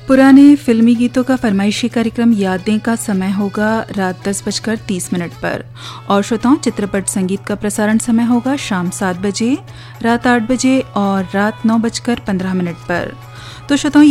पुराने फिल्मी गीतों का फरमाइशी कार्यक्रम यादें का समय होगा रात 10:30 पर और श्रोताओं चित्रपट संगीत का प्रसारण समय होगा शाम 7 बजे, रात 8 बजे और रात 9:15 पर। तो श्रोताओं